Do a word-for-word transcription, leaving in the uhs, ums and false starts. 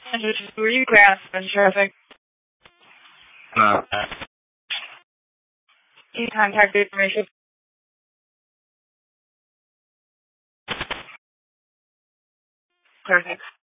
Were you grass in traffic? No. Any contact information? Perfect.